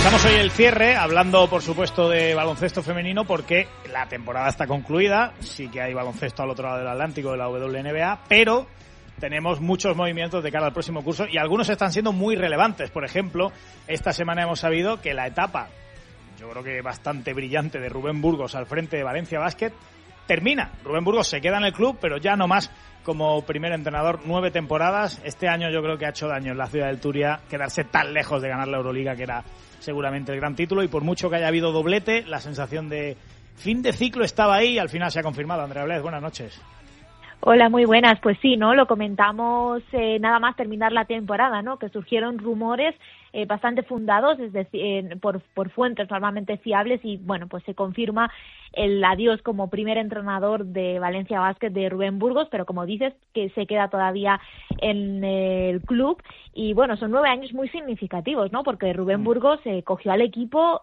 Echamos hoy el cierre, hablando por supuesto de baloncesto femenino, porque la temporada está concluida, sí que hay baloncesto al otro lado del Atlántico de la WNBA, pero tenemos muchos movimientos de cara al próximo curso y algunos están siendo muy relevantes. Por ejemplo, esta semana hemos sabido que la etapa, yo creo que bastante brillante, de Rubén Burgos al frente de Valencia Basket termina. Rubén Burgos se queda en el club, pero ya no más como primer entrenador. 9 temporadas. Este año yo creo que ha hecho daño en la ciudad del Turia quedarse tan lejos de ganar la Euroliga, que era seguramente el gran título, y por mucho que haya habido doblete, la sensación de fin de ciclo estaba ahí y al final se ha confirmado. Andrea Blez, buenas noches. Hola, muy buenas. Pues sí, ¿no? Lo comentamos nada más terminar la temporada, ¿no? Que surgieron rumores bastante fundados, es decir, por fuentes normalmente fiables, y bueno, pues se confirma el adiós como primer entrenador de Valencia Basket de Rubén Burgos, pero como dices, que se queda todavía en el club. Y bueno, son 9 años muy significativos, ¿no? Porque Rubén Burgos cogió al equipo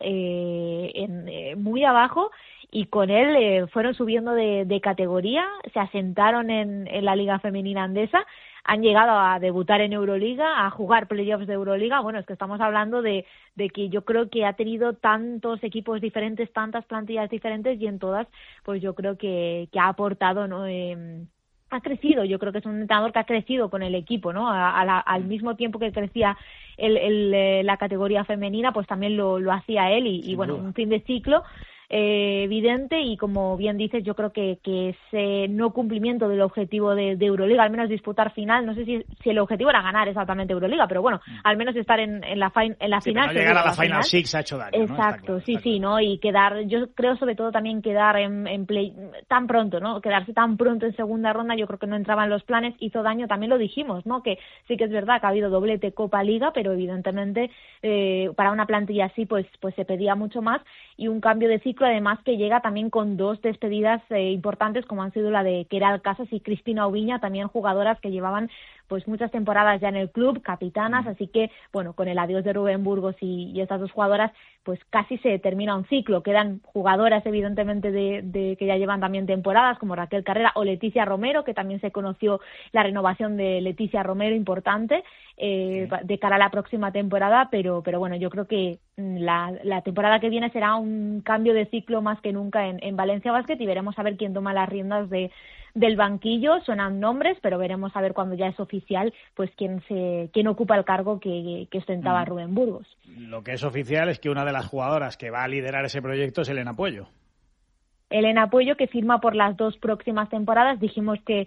muy abajo, y con él fueron subiendo de categoría, se asentaron en la Liga Femenina Andesa, han llegado a debutar en Euroliga, a jugar playoffs de Euroliga. Bueno, es que estamos hablando de que yo creo que ha tenido tantos equipos diferentes, tantas plantillas diferentes, y en todas, pues yo creo que ha aportado, ¿no? Ha crecido. Yo creo que es un entrenador que ha crecido con el equipo, ¿no? Al mismo tiempo que crecía la categoría femenina, pues también lo hacía él, y bueno, un fin de ciclo evidente, y como bien dices, yo creo que ese no cumplimiento del objetivo de Euroliga, al menos disputar final, no sé si el objetivo era ganar exactamente Euroliga, pero bueno, al menos estar en la final. No llegar a la Final Six ha hecho daño. Exacto, ¿no? Claro, sí, ¿no? Y quedar, yo creo sobre todo también quedar en play tan pronto, ¿no? Quedarse tan pronto en segunda ronda, yo creo que no entraba en los planes, hizo daño, también lo dijimos, ¿no? Que sí que es verdad que ha habido doblete Copa Liga, pero evidentemente para una plantilla así, pues se pedía mucho más, y un cambio de ciclo, además, que llega también con 2 despedidas importantes, como han sido la de Keral Casas y Cristina Oviña, también jugadoras que llevaban pues muchas temporadas ya en el club, capitanas, así que bueno, con el adiós de Rubén Burgos y estas 2 jugadoras, pues casi se termina un ciclo. Quedan jugadoras evidentemente de que ya llevan también temporadas, como Raquel Carrera o Leticia Romero, que también se conoció la renovación de Leticia Romero, importante de cara a la próxima temporada, pero bueno, yo creo que la temporada que viene será un cambio de ciclo más que nunca en Valencia Basket, y veremos a ver quién toma las riendas del banquillo. Suenan nombres, pero veremos a ver cuando ya es oficial, pues quién ocupa el cargo que ostentaba Rubén Burgos. Lo que es oficial es que una de las jugadoras que va a liderar ese proyecto es Elena Puello. Elena Puello, que firma por las 2 próximas temporadas. Dijimos que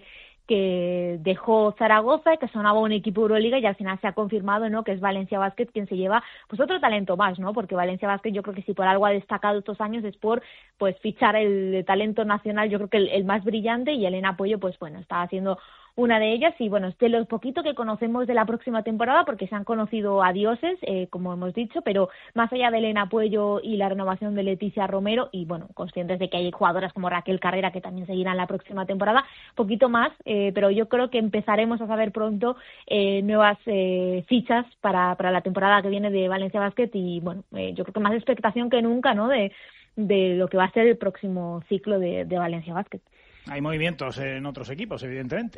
dejó Zaragoza y que sonaba un equipo Euroliga, y al final se ha confirmado, ¿no?, que es Valencia Basket quien se lleva pues otro talento más, ¿no? Porque Valencia Basket, yo creo que si por algo ha destacado estos años es por pues fichar el talento nacional, yo creo que el más brillante, y Elena Puello pues bueno, está haciendo una de ellas. Y bueno, es de lo poquito que conocemos de la próxima temporada, porque se han conocido adioses, como hemos dicho, pero más allá de Elena Puello y la renovación de Leticia Romero, y bueno, conscientes de que hay jugadoras como Raquel Carrera que también seguirán la próxima temporada, poquito más, pero yo creo que empezaremos a saber pronto nuevas fichas para la temporada que viene de Valencia Basket, y bueno, yo creo que más expectación que nunca, ¿no?, de lo que va a ser el próximo ciclo de Valencia Basket. Hay movimientos en otros equipos, evidentemente.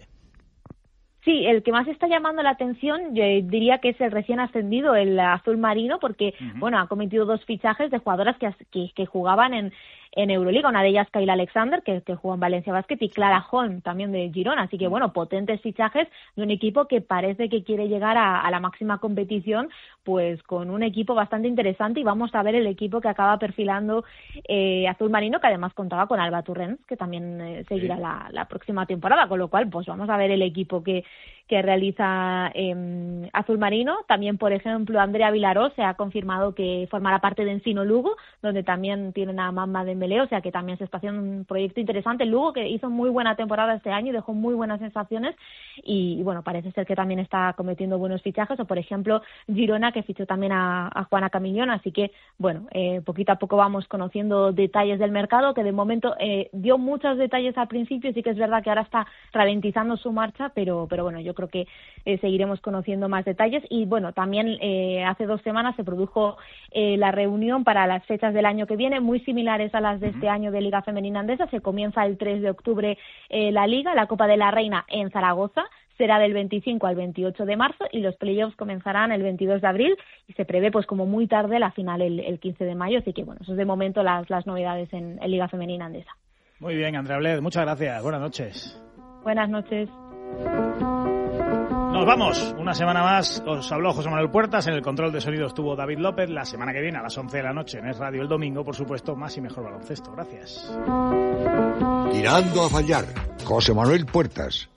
Sí, el que más está llamando la atención, yo diría que es el recién ascendido, el azul marino, porque bueno, ha cometido 2 fichajes de jugadoras que jugaban en Euroliga, una de ellas Kayla Alexander, que jugó en Valencia Basket, y Clara Holm, también de Girona. Así que bueno, potentes fichajes de un equipo que parece que quiere llegar a la máxima competición, pues con un equipo bastante interesante, y vamos a ver el equipo que acaba perfilando azul marino, que además contaba con Alba Turrens, que también seguirá la próxima temporada, con lo cual pues vamos a ver el equipo que realiza azul marino. También, por ejemplo, Andrea Vilaró se ha confirmado que formará parte de Ensino Lugo, donde también tienen a Mamma Dembélé, o sea que también se está haciendo un proyecto interesante. Lugo, que hizo muy buena temporada este año y dejó muy buenas sensaciones, y bueno, parece ser que también está cometiendo buenos fichajes. O por ejemplo Girona, que fichó también a Juana Camillón. Así que bueno, poquito a poco vamos conociendo detalles del mercado, que de momento dio muchos detalles al principio. Sí que es verdad que ahora está ralentizando su marcha, pero bueno, yo creo que seguiremos conociendo más detalles. Y bueno, también hace 2 semanas se produjo la reunión para las fechas del año que viene, muy similares a las de este año de Liga Femenina Andesa. Se comienza el 3 de octubre la Liga, la Copa de la Reina en Zaragoza. será del 25 al 28 de marzo y los playoffs comenzarán el 22 de abril y se prevé pues como muy tarde la final el 15 de mayo, así que bueno, eso es de momento las novedades en Liga Femenina Andesa. Muy bien, Andrea Bled, muchas gracias, buenas noches. Buenas noches. Nos vamos, una semana más. Os habló José Manuel Puertas, en el control de sonido estuvo David López. La semana que viene a las 11 de la noche en Es Radio, el domingo, por supuesto, más y mejor baloncesto. Gracias. Tirando a fallar, José Manuel Puertas.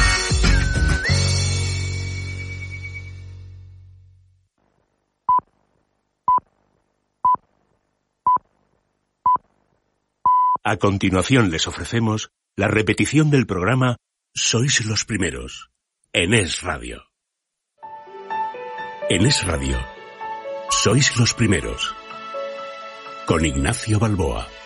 A continuación les ofrecemos la repetición del programa Sois los primeros, en Es Radio. En Es Radio, Sois los primeros, con Ignacio Balboa.